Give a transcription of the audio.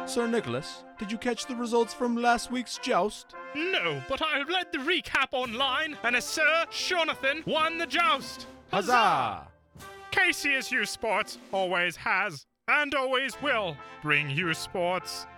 Sir Nicholas, did you catch the results from last week's joust? No, but I have read the recap online, and Sir Jonathan won the joust. Huzzah! KCSU Sports always has, and always will, bring you sports.